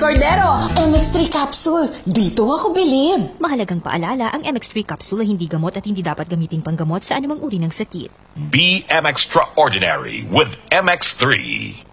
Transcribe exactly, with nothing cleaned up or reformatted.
Cordero, M X three capsule. Dito ako bilib. Mahalagang paalala, ang M X three capsule ay hindi gamot at hindi dapat gamitin panggamot sa anumang uri ng sakit. Be M X Extraordinary with M X three.